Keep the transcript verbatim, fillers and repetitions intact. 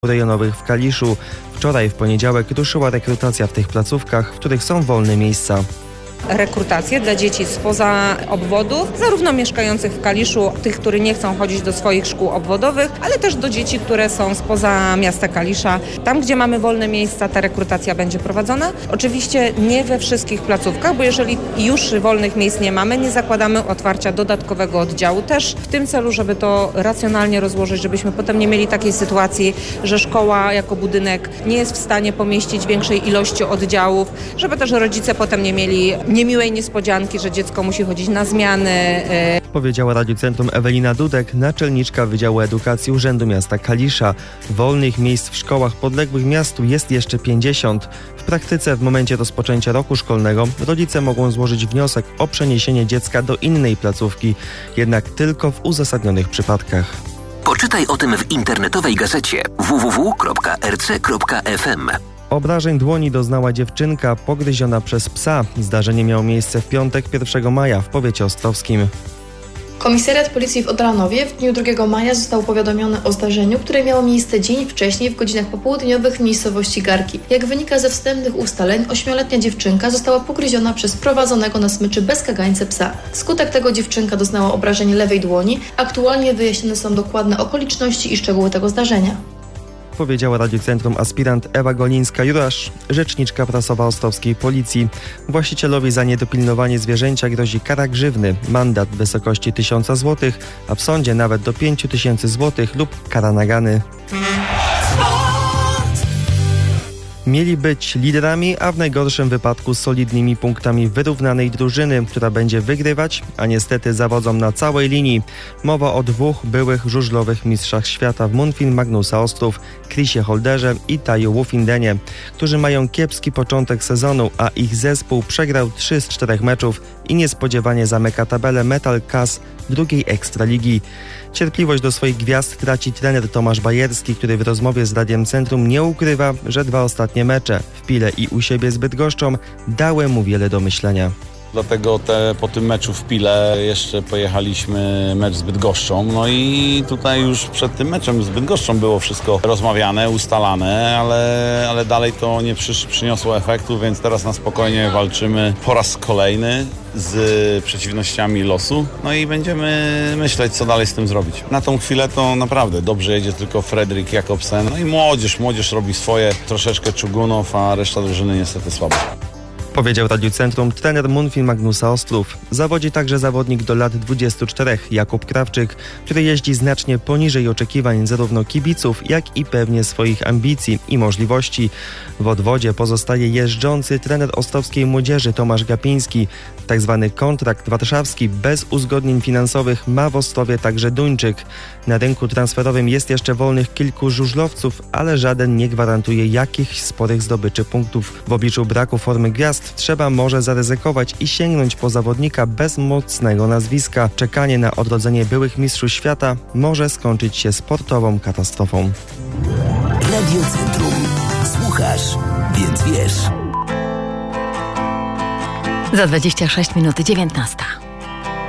rejonowych w Kaliszu. Wczoraj w poniedziałek ruszyła rekrutacja w tych placówkach, w których są wolne miejsca. Rekrutację dla dzieci spoza obwodów, zarówno mieszkających w Kaliszu, tych, którzy nie chcą chodzić do swoich szkół obwodowych, ale też do dzieci, które są spoza miasta Kalisza. Tam, gdzie mamy wolne miejsca, ta rekrutacja będzie prowadzona. Oczywiście nie we wszystkich placówkach, bo jeżeli już wolnych miejsc nie mamy, nie zakładamy otwarcia dodatkowego oddziału też w tym celu, żeby to racjonalnie rozłożyć, żebyśmy potem nie mieli takiej sytuacji, że szkoła jako budynek nie jest w stanie pomieścić większej ilości oddziałów, żeby też rodzice potem nie mieli niemiłej niespodzianki, że dziecko musi chodzić na zmiany. Powiedziała Radiu Centrum Ewelina Dudek, naczelniczka Wydziału Edukacji Urzędu Miasta Kalisza. Wolnych miejsc w szkołach podległych miastu jest jeszcze pięćdziesiąt. W praktyce w momencie rozpoczęcia roku szkolnego rodzice mogą złożyć wniosek o przeniesienie dziecka do innej placówki, jednak tylko w uzasadnionych przypadkach. Poczytaj o tym w internetowej gazecie w w w kropka r c kropka f m. Obrażeń dłoni doznała dziewczynka pogryziona przez psa. Zdarzenie miało miejsce w piątek pierwszego maja w powiecie ostrowskim. Komisariat Policji w Odranowie w dniu drugiego maja został powiadomiony o zdarzeniu, które miało miejsce dzień wcześniej w godzinach popołudniowych w miejscowości Garki. Jak wynika ze wstępnych ustaleń, ośmioletnia dziewczynka została pogryziona przez prowadzonego na smyczy bez kagańca psa. Wskutek tego dziewczynka doznała obrażeń lewej dłoni. Aktualnie wyjaśnione są dokładne okoliczności i szczegóły tego zdarzenia. Powiedziała Radiu Centrum aspirant Ewa Golińska-Jurasz, rzeczniczka prasowa ostrowskiej policji. Właścicielowi za niedopilnowanie zwierzęcia grozi kara grzywny, mandat w wysokości tysiąca złotych, a w sądzie nawet do pięciu tysięcy złotych lub kara nagany. Mieli być liderami, a w najgorszym wypadku solidnymi punktami wyrównanej drużyny, która będzie wygrywać, a niestety zawodzą na całej linii. Mowa o dwóch byłych żużlowych mistrzach świata w Munfin Magnusa Ostrów, Chrisie Holderze i Taju Wofindenie, którzy mają kiepski początek sezonu, a ich zespół przegrał trzy z czterech meczów i niespodziewanie zamyka tabelę Metal Kas drugiej Ekstraligi. Cierpliwość do swoich gwiazd traci trener Tomasz Bajerski, który w rozmowie z Radiem Centrum nie ukrywa, że dwa ostatnie mecze w Pile i u siebie z Bydgoszczą dały mu wiele do myślenia. Dlatego te, po tym meczu w Pile jeszcze pojechaliśmy mecz z Bydgoszczą. No i tutaj już przed tym meczem z Bydgoszczą było wszystko rozmawiane, ustalane, ale, ale dalej to nie przy, przyniosło efektu, więc teraz na spokojnie walczymy po raz kolejny z przeciwnościami losu. No i będziemy myśleć, co dalej z tym zrobić. Na tą chwilę to naprawdę dobrze jedzie tylko Fredrik Jakobsen. No i młodzież, młodzież robi swoje, troszeczkę Czugunow, a reszta drużyny niestety słabo. Powiedział Radiu Centrum trener Munfin Magnusa Ostrów. Zawodzi także zawodnik do lat dwudziestu czterech, Jakub Krawczyk, który jeździ znacznie poniżej oczekiwań zarówno kibiców, jak i pewnie swoich ambicji i możliwości. W odwodzie pozostaje jeżdżący trener ostrowskiej młodzieży Tomasz Gapiński. Tak zwany kontrakt warszawski bez uzgodnień finansowych ma w Ostrowie także Duńczyk. Na rynku transferowym jest jeszcze wolnych kilku żużlowców, ale żaden nie gwarantuje jakichś sporych zdobyczy punktów. W obliczu braku formy gwiazd trzeba może zaryzykować i sięgnąć po zawodnika bez mocnego nazwiska. Czekanie na odrodzenie byłych mistrzów świata może skończyć się sportową katastrofą. Radio Centrum. Słuchasz, więc wiesz. Za dwadzieścia sześć minut dziewiętnasta.